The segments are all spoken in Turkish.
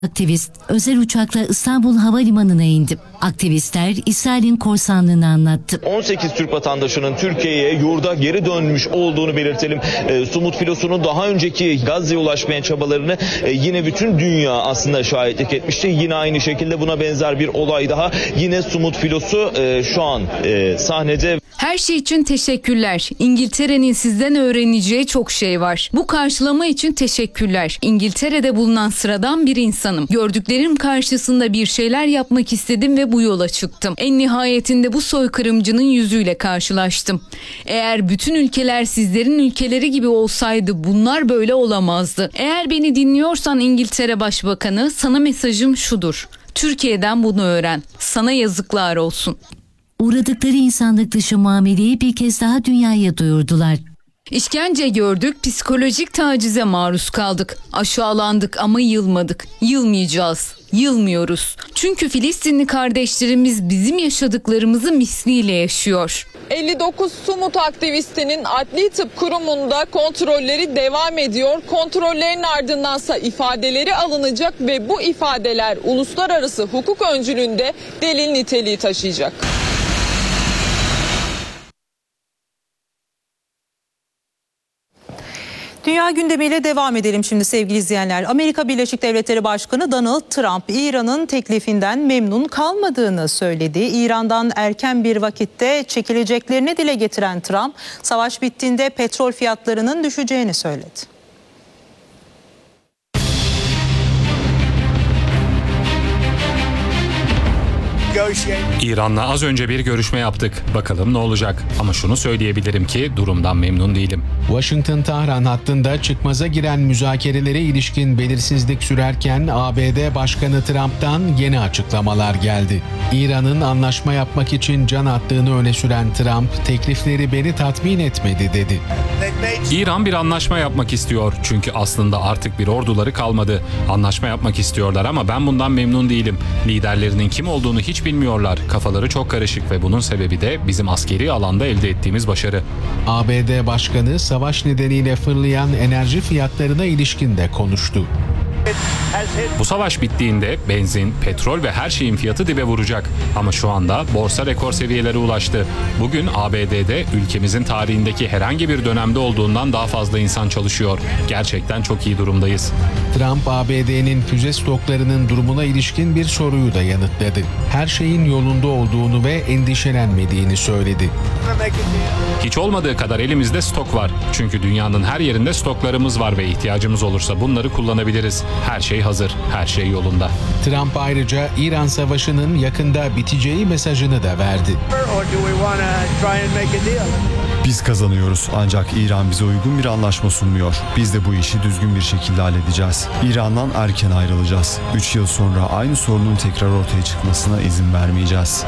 Aktivist özel uçakla İstanbul Havalimanı'na indi. Aktivistler İsrail'in korsanlığını anlattı. 18 Türk vatandaşının Türkiye'ye yurda geri dönmüş olduğunu belirtelim. Sumut filosunun daha önceki Gazze'ye ulaşmaya çabalarını yine bütün dünya aslında şahitlik etmişti. Yine aynı şekilde buna benzer bir olay daha. Yine Sumut filosu şu an sahnede. Her şey için teşekkürler. İngiltere'nin sizden öğreneceği çok şey var. Bu karşılama için teşekkürler. İngiltere'de bulunan sıradan bir insanım. Gördüklerim karşısında bir şeyler yapmak istedim ve bu yola çıktım. En nihayetinde bu soykırımcının yüzüyle karşılaştım. Eğer bütün ülkeler sizlerin ülkeleri gibi olsaydı bunlar böyle olamazdı. Eğer beni dinliyorsan İngiltere Başbakanı, sana mesajım şudur. Türkiye'den bunu öğren. Sana yazıklar olsun. Uğradıkları insanlık dışı muameleyi bir kez daha dünyaya duyurdular. İşkence gördük, psikolojik tacize maruz kaldık. Aşağılandık ama yılmadık. Yılmayacağız. Yılmıyoruz. Çünkü Filistinli kardeşlerimiz bizim yaşadıklarımızı misliyle yaşıyor. 59 Sumut aktivistinin Adli Tıp Kurumu'nda kontrolleri devam ediyor. Kontrollerin ardındansa ifadeleri alınacak ve bu ifadeler uluslararası hukuk öncülüğünde delil niteliği taşıyacak. Dünya gündemiyle devam edelim şimdi sevgili izleyenler. Amerika Birleşik Devletleri Başkanı Donald Trump, İran'ın teklifinden memnun kalmadığını söyledi. İran'dan erken bir vakitte çekileceklerini dile getiren Trump, savaş bittiğinde petrol fiyatlarının düşeceğini söyledi. İran'la az önce bir görüşme yaptık. Bakalım ne olacak. Ama şunu söyleyebilirim ki durumdan memnun değilim. Washington-Tahran hattında çıkmaza giren müzakerelere ilişkin belirsizlik sürerken ABD Başkanı Trump'tan yeni açıklamalar geldi. İran'ın anlaşma yapmak için can attığını öne süren Trump, teklifleri beni tatmin etmedi dedi. İran bir anlaşma yapmak istiyor. Çünkü aslında artık bir orduları kalmadı. Anlaşma yapmak istiyorlar ama ben bundan memnun değilim. Liderlerinin kim olduğunu hiç bilmiyorlar. Kafaları çok karışık ve bunun sebebi de bizim askeri alanda elde ettiğimiz başarı. ABD Başkanı savaş nedeniyle fırlayan enerji fiyatlarına ilişkin de konuştu. Bu savaş bittiğinde benzin, petrol ve her şeyin fiyatı dibe vuracak. Ama şu anda borsa rekor seviyelere ulaştı. Bugün ABD'de ülkemizin tarihindeki herhangi bir dönemde olduğundan daha fazla insan çalışıyor. Gerçekten çok iyi durumdayız. Trump, ABD'nin füze stoklarının durumuna ilişkin bir soruyu da yanıtladı. Her şeyin yolunda olduğunu ve endişelenmediğini söyledi. Hiç olmadığı kadar elimizde stok var. Çünkü dünyanın her yerinde stoklarımız var ve ihtiyacımız olursa bunları kullanabiliriz. Her şey hazır, her şey yolunda. Trump ayrıca İran Savaşı'nın yakında biteceği mesajını da verdi. Biz kazanıyoruz ancak İran bize uygun bir anlaşma sunmuyor. Biz de bu işi düzgün bir şekilde halledeceğiz. İran'dan erken ayrılacağız. 3 yıl sonra aynı sorunun tekrar ortaya çıkmasına izin vermeyeceğiz.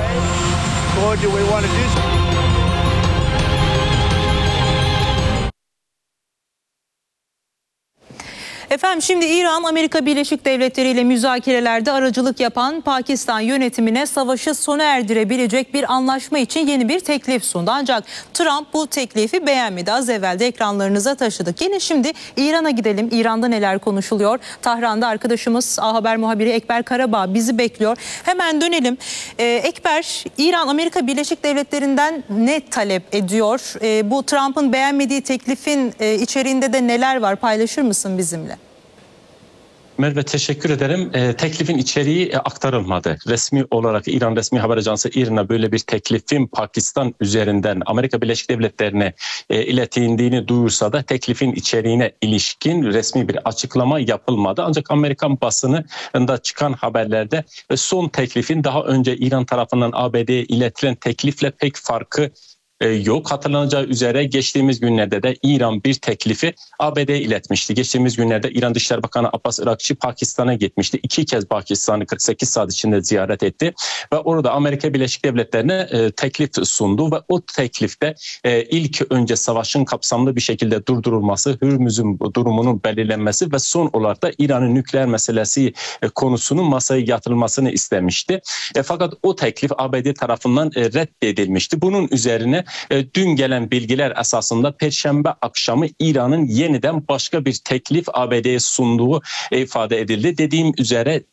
Efendim şimdi İran, Amerika Birleşik Devletleri ile müzakerelerde aracılık yapan Pakistan yönetimine savaşı sona erdirebilecek bir anlaşma için yeni bir teklif sundu. Ancak Trump bu teklifi beğenmedi. Az evvel de ekranlarınıza taşıdık. Yine şimdi İran'a gidelim. İran'da neler konuşuluyor? Tahran'da arkadaşımız A Haber muhabiri Ekber Karabağ bizi bekliyor. Hemen dönelim. Ekber, İran Amerika Birleşik Devletleri'nden ne talep ediyor? Bu Trump'ın beğenmediği teklifin içeriğinde de neler var? Paylaşır mısın bizimle? Merve, teşekkür ederim. Teklifin içeriği aktarılmadı. Resmi olarak İran resmi haber ajansı İRNA böyle bir teklifin Pakistan üzerinden Amerika Birleşik Devletleri'ne iletildiğini duyursa da teklifin içeriğine ilişkin resmi bir açıklama yapılmadı. Ancak Amerikan basınında çıkan haberlerde son teklifin daha önce İran tarafından ABD'ye iletilen teklifle pek farkı yok. Hatırlanacağı üzere geçtiğimiz günlerde de İran bir teklifi ABD'ye iletmişti. Geçtiğimiz günlerde İran Dışişleri Bakanı Abbas Irakçı Pakistan'a gitmişti. 2 kez Pakistan'ı 48 saat içinde ziyaret etti ve orada Amerika Birleşik Devletleri'ne teklif sundu ve o teklifte ilk önce savaşın kapsamlı bir şekilde durdurulması, Hürmüz'ün durumunun belirlenmesi ve son olarak da İran'ın nükleer meselesi konusunun masaya yatırılmasını istemişti. Fakat o teklif ABD tarafından reddedilmişti. Bunun üzerine üzere dün gelen bilgiler esasında Perşembe akşamı İran'ın yeniden başka bir teklif ABD'ye sunduğu ifade edildi. Dediğim üzere